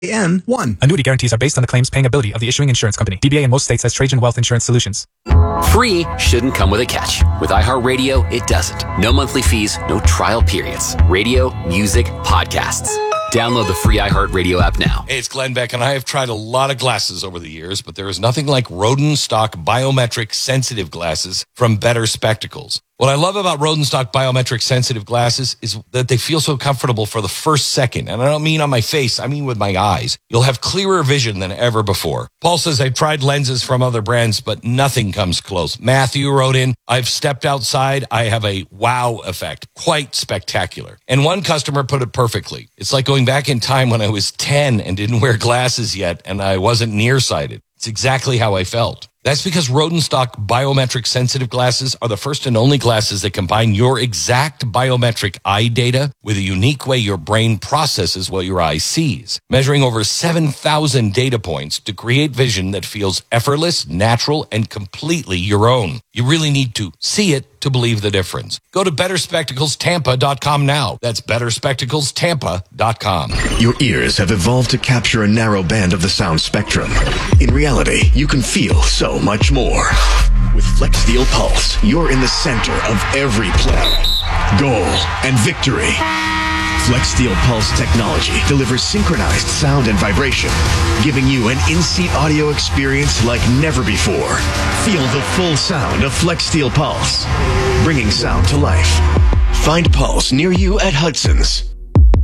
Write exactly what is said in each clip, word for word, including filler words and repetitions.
N one. Annuity guarantees are based on the claims paying ability of the issuing insurance company. D B A in most states has Trajan Wealth Insurance Solutions. Free shouldn't come with a catch. With iHeartRadio, it doesn't. No monthly fees, no trial periods. Radio, music, podcasts. Download the free iHeartRadio app now. Hey, it's Glenn Beck, and I have tried a lot of glasses over the years, but there is nothing like Rodenstock biometric sensitive glasses from Better Spectacles. What I love about Rodenstock biometric sensitive glasses is that they feel so comfortable for the first second. And I don't mean on my face, I mean with my eyes. You'll have clearer vision than ever before. Paul says, I've tried lenses from other brands, but nothing comes close. Matthew wrote in, I've stepped outside. I have a wow effect. Quite spectacular. And one customer put it perfectly. It's like going back in time when I was ten and didn't wear glasses yet, and I wasn't nearsighted. It's exactly how I felt. That's because Rodenstock biometric sensitive glasses are the first and only glasses that combine your exact biometric eye data with a unique way your brain processes what your eye sees, measuring over seven thousand data points to create vision that feels effortless, natural, and completely your own. You really need to see it to believe the difference. Go to better spectacles tampa dot com now. That's better spectacles tampa dot com. Your ears have evolved to capture a narrow band of the sound spectrum. In reality, you can feel so much more. With FlexSteel Pulse, you're in the center of every play, goal, and victory. FlexSteel Pulse technology delivers synchronized sound and vibration, giving you an in-seat audio experience like never before. Feel the full sound of FlexSteel Pulse, bringing sound to life. Find Pulse near you at Hudson's.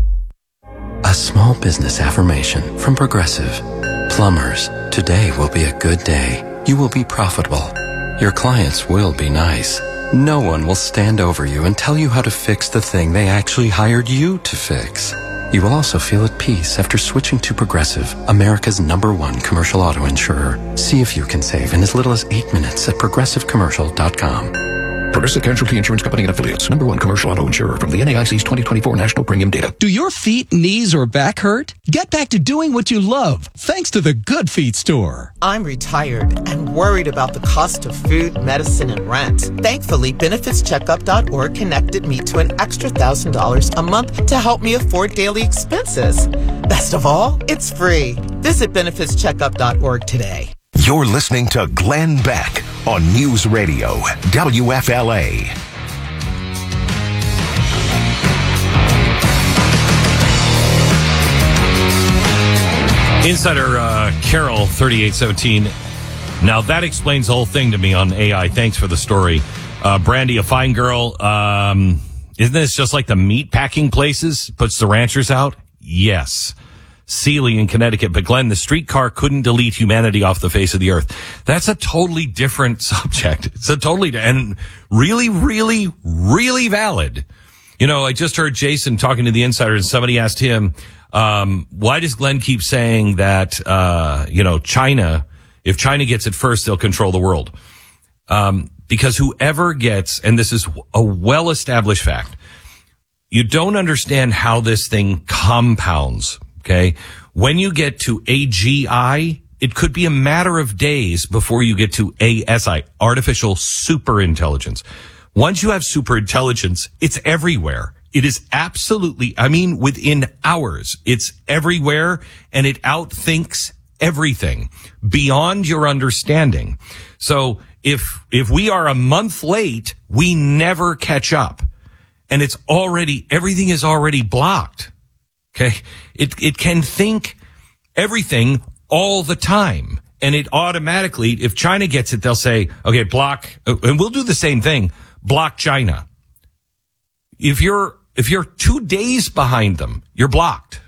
A small business affirmation from Progressive. Plumbers, today will be a good day. You will be profitable. Your clients will be nice. No one will stand over you and tell you how to fix the thing they actually hired you to fix. You will also feel at peace after switching to Progressive, America's number one commercial auto insurer. See if you can save in as little as eight minutes at progressive commercial dot com. Progressive Casualty Insurance Company and Affiliates. Number one commercial auto insurer from the N A I C's twenty twenty-four National Premium Data. Do your feet, knees, or back hurt? Get back to doing what you love thanks to the Good Feet store. I'm retired and worried about the cost of food, medicine, and rent. Thankfully, benefits checkup dot org connected me to an extra one thousand dollars a month to help me afford daily expenses. Best of all, it's free. Visit benefits checkup dot org today. You're listening to Glenn Beck on News Radio W F L A. Insider uh, Carol thirty-eight seventeen. Now that explains the whole thing to me on A I. Thanks for the story. Uh, Brandy, a fine girl. Um, isn't this just like the meat packing places? Puts the ranchers out? Yes. Sealy in Connecticut. But Glenn, the streetcar couldn't delete humanity off the face of the earth. That's a totally different subject. It's a totally, and really, really, really valid. You know, I just heard Jason talking to the Insider, and somebody asked him, um, why does Glenn keep saying that, uh, you know, China, if China gets it first, they'll control the world? Um, because whoever gets, and this is a well-established fact, you don't understand how this thing compounds. Okay. When you get to A G I, it could be a matter of days before you get to A S I, artificial superintelligence. Once you have superintelligence, it's everywhere. It is absolutely, I mean, within hours, it's everywhere, and it outthinks everything beyond your understanding. So if, if we are a month late, we never catch up, and it's already, everything is already blocked. Okay. It, it can think everything all the time. And it automatically, if China gets it, they'll say, okay, block, and we'll do the same thing, block China. If you're, if you're two days behind them, you're blocked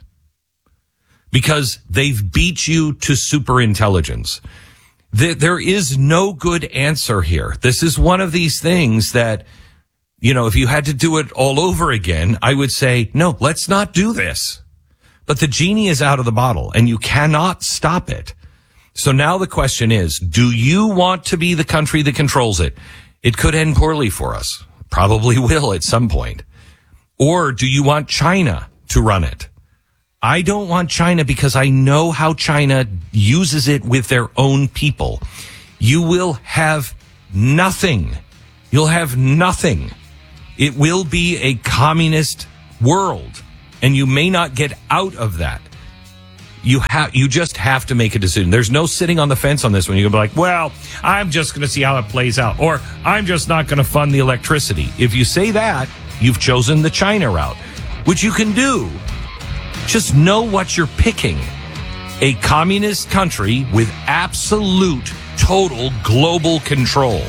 because they've beat you to superintelligence. There, there is no good answer here. This is one of these things that, you know, if you had to do it all over again, I would say, no, let's not do this. But the genie is out of the bottle, and you cannot stop it. So now the question is, do you want to be the country that controls it? It could end poorly for us. Probably will at some point. Or do you want China to run it? I don't want China because I know how China uses it with their own people. You will have nothing. You'll have nothing. It will be a communist world, and you may not get out of that. You have, you just have to make a decision. There's no sitting on the fence on this one. You're going to be like, well, I'm just going to see how it plays out. Or I'm just not going to fund the electricity. If you say that, you've chosen the China route, which you can do. Just know what you're picking. A communist country with absolute, total global control.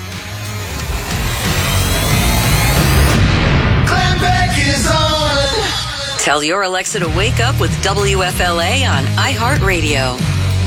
Glenn Beck is on. Tell your Alexa to wake up with W F L A on iHeartRadio.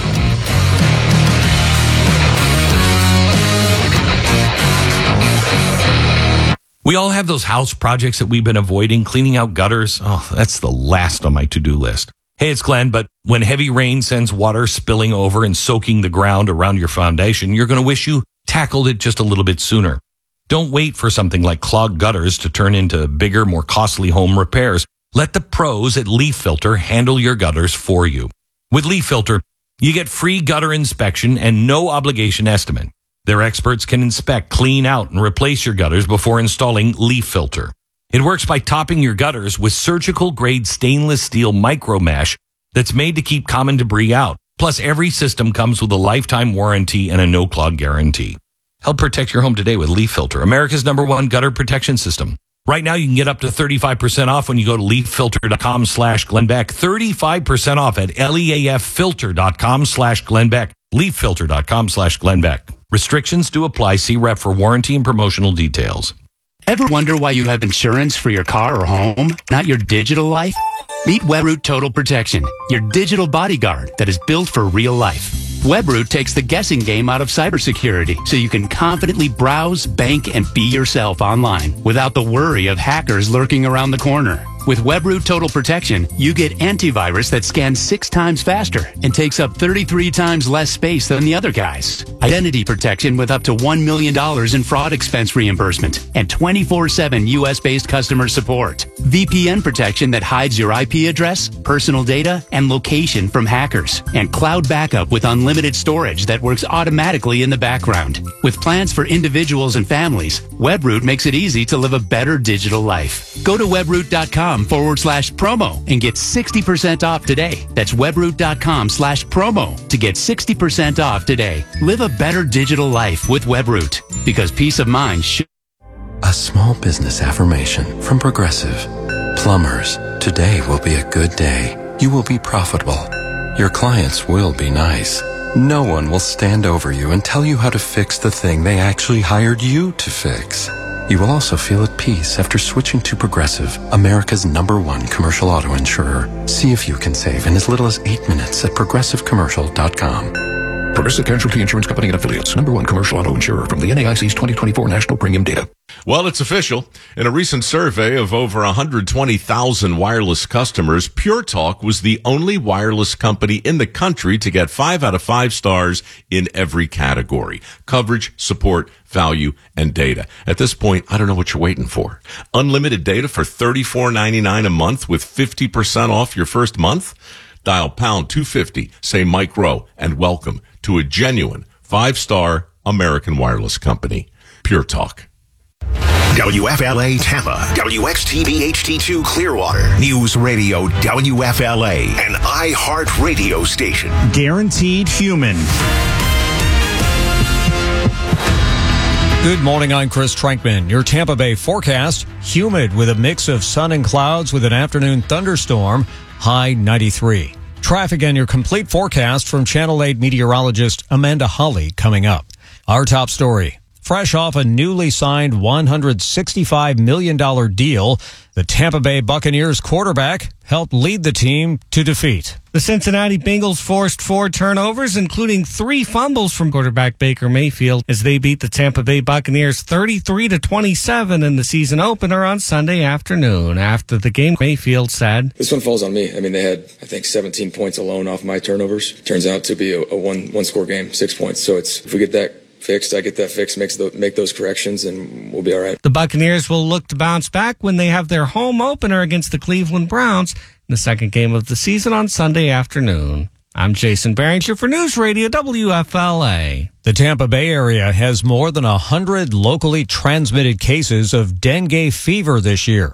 We all have those house projects that we've been avoiding, cleaning out gutters. Oh, that's the last on my to-do list. Hey, it's Glenn, but when heavy rain sends water spilling over and soaking the ground around your foundation, you're going to wish you tackled it just a little bit sooner. Don't wait for something like clogged gutters to turn into bigger, more costly home repairs. Let the pros at Leaf Filter handle your gutters for you. With Leaf Filter, you get free gutter inspection and no obligation estimate. Their experts can inspect, clean out, and replace your gutters before installing Leaf Filter. It works by topping your gutters with surgical-grade stainless steel micro mesh that's made to keep common debris out. Plus, every system comes with a lifetime warranty and a no-clog guarantee. Help protect your home today with Leaf Filter, America's number one gutter protection system. Right now, you can get up to thirty-five percent off when you go to leaffilter.com slash Glenn thirty-five percent off at leaffilter.com slash Glenn Beck. leaffilter.com slash Glenn Beck. Restrictions do apply. See rep for warranty and promotional details. Ever wonder why you have insurance for your car or home, not your digital life? Meet Webroot Total Protection, your digital bodyguard that is built for real life. Webroot takes the guessing game out of cybersecurity so you can confidently browse, bank, and be yourself online without the worry of hackers lurking around the corner. With Webroot Total Protection, you get antivirus that scans six times faster and takes up thirty-three times less space than the other guys. Identity protection with up to one million dollars in fraud expense reimbursement and twenty-four seven U S-based customer support. V P N protection that hides your I P address, personal data, and location from hackers. And cloud backup with unlimited storage that works automatically in the background. With plans for individuals and families, Webroot makes it easy to live a better digital life. Go to webroot.com forward slash promo and get sixty percent off today. That's webroot.com slash promo to get sixty percent off today. Live a better digital life with Webroot, because peace of mind should... A small business affirmation from Progressive. Plumbers, today will be a good day. You will be profitable. Your clients will be nice. No one will stand over you and tell you how to fix the thing they actually hired you to fix. You will also feel at peace after switching to Progressive, America's number one commercial auto insurer. See if you can save in as little as eight minutes at progressive commercial dot com. Progressive Casualty Insurance Company and Affiliates, number one commercial auto insurer from the N A I C's twenty twenty-four National Premium Data. Well, it's official. In a recent survey of over one hundred twenty thousand wireless customers, Pure Talk was the only wireless company in the country to get five out of five stars in every category: coverage, support, value, and data. At this point, I don't know what you're waiting for. Unlimited data for thirty-four ninety-nine a month with fifty percent off your first month? Dial pound two fifty, say Mike Rowe, and welcome to a genuine five-star American wireless company. Pure Talk. W F L A Tampa, W X T V H D two Clearwater, News Radio W F L A, an iHeart radio station. Guaranteed human. Good morning, I'm Chris Trankman. Your Tampa Bay forecast: humid with a mix of sun and clouds with an afternoon thunderstorm, high ninety-three. Traffic and your complete forecast from Channel eight meteorologist Amanda Holly coming up. Our top story: fresh off a newly signed one hundred sixty-five million dollars deal, the Tampa Bay Buccaneers quarterback helped lead the team to defeat. The Cincinnati Bengals forced four turnovers, including three fumbles from quarterback Baker Mayfield, as they beat the Tampa Bay Buccaneers thirty-three to twenty-seven in the season opener on Sunday afternoon. After the game, Mayfield said, "This one falls on me. I mean, they had, I think, seventeen points alone off my turnovers. Turns out to be a, a one, one score game, six points. So it's, if we get that fixed, I get that fixed, makes the, make those corrections, and we'll be all right." The Buccaneers will look to bounce back when they have their home opener against the Cleveland Browns in the second game of the season on Sunday afternoon. I'm Jason Barringer for News Radio W F L A. The Tampa Bay area has more than one hundred locally transmitted cases of dengue fever this year.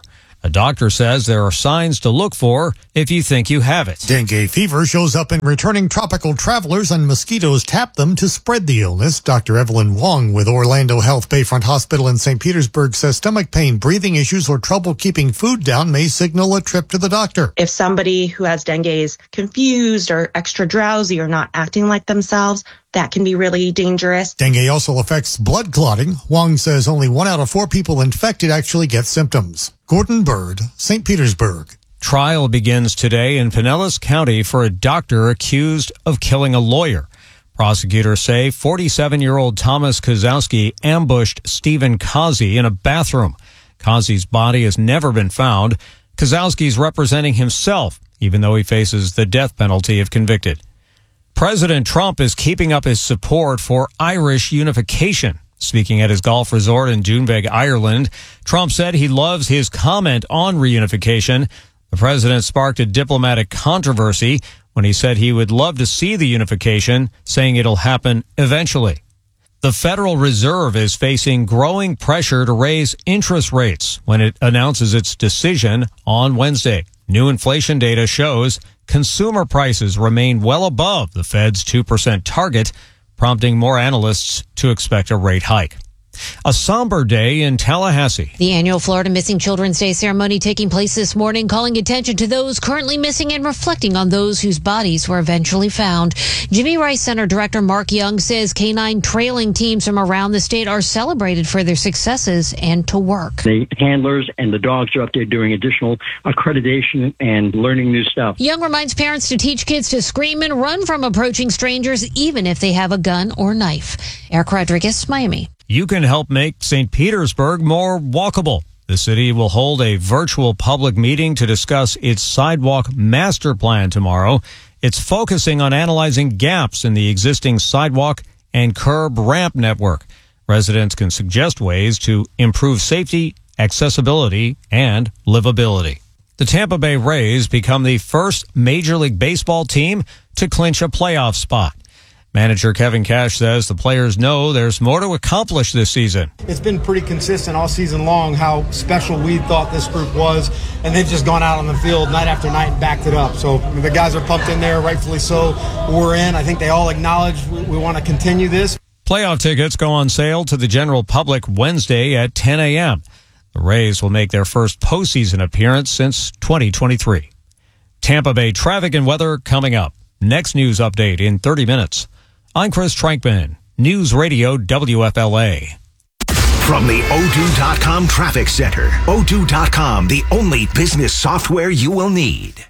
A doctor says there are signs to look for if you think you have it. Dengue fever shows up in returning tropical travelers, and mosquitoes tap them to spread the illness. Doctor Evelyn Wong with Orlando Health Bayfront Hospital in Saint Petersburg says stomach pain, breathing issues, or trouble keeping food down may signal a trip to the doctor. If somebody who has dengue is confused or extra drowsy or not acting like themselves, that can be really dangerous. Dengue also affects blood clotting. Wong says only one out of four people infected actually get symptoms. Gordon Bird, Saint Petersburg. Trial begins today in Pinellas County for a doctor accused of killing a lawyer. Prosecutors say forty-seven-year-old Thomas Kozowski ambushed Stephen Kazi in a bathroom. Kazi's body has never been found. Kozowski's representing himself, even though he faces the death penalty if convicted. President Trump is keeping up his support for Irish unification. Speaking at his golf resort in Doonbeg, Ireland, Trump said he loves his comment on reunification. The president sparked a diplomatic controversy when he said he would love to see the unification, saying it'll happen eventually. The Federal Reserve is facing growing pressure to raise interest rates when it announces its decision on Wednesday. New inflation data shows consumer prices remain well above the Fed's two percent target, prompting more analysts to expect a rate hike. A somber day in Tallahassee. The annual Florida Missing Children's Day ceremony taking place this morning, calling attention to those currently missing and reflecting on those whose bodies were eventually found. Jimmy Rice Center Director Mark Young says canine trailing teams from around the state are celebrated for their successes and to work. The handlers and the dogs are up there doing additional accreditation and learning new stuff. Young reminds parents to teach kids to scream and run from approaching strangers, even if they have a gun or knife. Eric Rodriguez, Miami. You can help make Saint Petersburg more walkable. The city will hold a virtual public meeting to discuss its sidewalk master plan tomorrow. It's focusing on analyzing gaps in the existing sidewalk and curb ramp network. Residents can suggest ways to improve safety, accessibility, and livability. The Tampa Bay Rays become the first Major League Baseball team to clinch a playoff spot. Manager Kevin Cash says the players know there's more to accomplish this season. It's been pretty consistent all season long how special we thought this group was, and they've just gone out on the field night after night and backed it up. So the guys are pumped in there, rightfully so. We're in. I think they all acknowledge we, we want to continue this. Playoff tickets go on sale to the general public Wednesday at ten a.m. The Rays will make their first postseason appearance since twenty twenty-three. Tampa Bay traffic and weather coming up. Next news update in thirty minutes. I'm Chris Trankman, News Radio W F L A. From the O two dot com Traffic Center, O two dot com, the only business software you will need.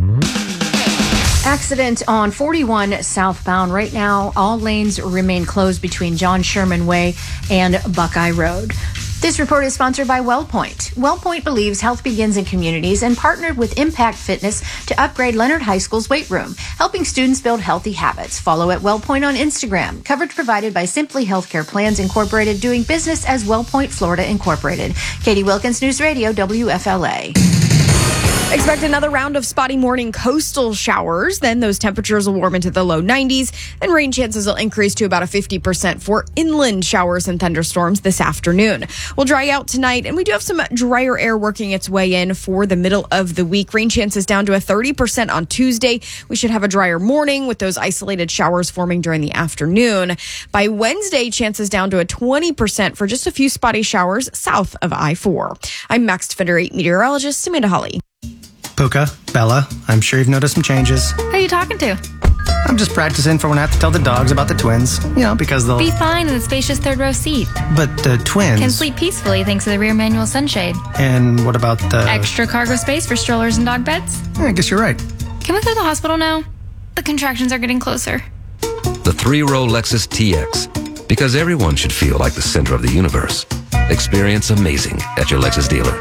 Accident on forty-one southbound. Right now, all lanes remain closed between John Sherman Way and Buckeye Road. This report is sponsored by WellPoint. WellPoint believes health begins in communities and partnered with Impact Fitness to upgrade Leonard High School's weight room, helping students build healthy habits. Follow at WellPoint on Instagram. Coverage provided by Simply Healthcare Plans Incorporated, doing business as WellPoint Florida Incorporated. Katie Wilkins, News Radio, W F L A. Expect another round of spotty morning coastal showers. Then those temperatures will warm into the low nineties, and rain chances will increase to about a fifty percent for inland showers and thunderstorms this afternoon. We'll dry out tonight, and we do have some drier air working its way in for the middle of the week. Rain chances down to a thirty percent on Tuesday. We should have a drier morning with those isolated showers forming during the afternoon. By Wednesday, chances down to a twenty percent for just a few spotty showers south of I four. I'm Max Defender eight meteorologist Amanda Hawley. Puka, Bella, I'm sure you've noticed some changes. Who are you talking to? I'm just practicing for when I have to tell the dogs about the twins. You know, because they'll... Be fine in the spacious third row seat. But the twins... Can sleep peacefully thanks to the rear manual sunshade. And what about the... Extra cargo space for strollers and dog beds? I guess you're right. Can we go to the hospital now? The contractions are getting closer. The three-row Lexus T X. Because everyone should feel like the center of the universe. Experience amazing at your Lexus dealer.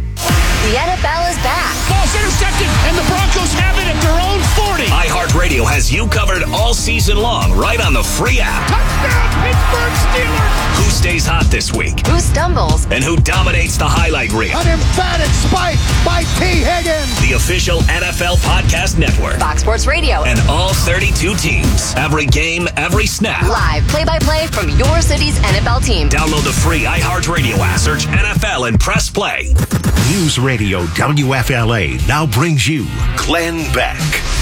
The N F L is back. Ball's intercepted, and the Broncos have it at their own forty. iHeartRadio has has you covered all season long right on the free app. Touchdown, Pittsburgh Steelers! Who stays hot this week? Who stumbles? And who dominates the highlight reel? An emphatic spike by T. Higgins. The official N F L Podcast Network. Fox Sports Radio. And all thirty-two teams. Every game, every snap. Live play-by-play from your city's N F L team. Download the free iHeartRadio app. Search N F L and press play. News Radio W F L A now brings you Glenn Beck.